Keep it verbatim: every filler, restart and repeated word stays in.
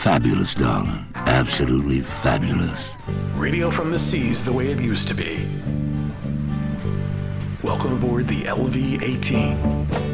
fabulous, darling. Absolutely fabulous. Radio from the seas the way it used to be. Welcome aboard the L V eighteen.